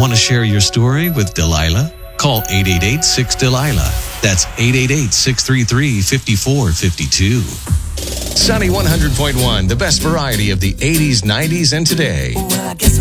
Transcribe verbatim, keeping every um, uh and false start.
Want to share your story with Delilah? Call eight eight eight, six, Delilah. That's eight eight eight, six three three, five four five two. Sunny one hundred point one, the best variety of the eighties, nineties, and today. Well, I guess